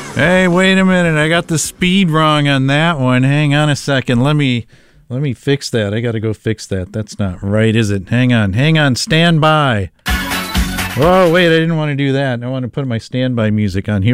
Hey, wait a minute. I got the speed wrong on that one. Hang on a second. Let me fix that. I got to go fix that. That's not right, is it? Hang on. Stand by. Oh, wait, I didn't want to do that. I want to put my standby music on. Here